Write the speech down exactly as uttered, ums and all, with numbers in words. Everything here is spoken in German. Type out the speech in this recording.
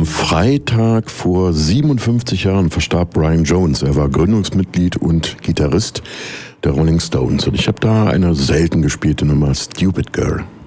Freitag vor siebenundfünfzig Jahren verstarb Brian Jones. Er war Gründungsmitglied und Gitarrist der Rolling Stones. Und ich habe da eine selten gespielte Nummer, Stupid Girl.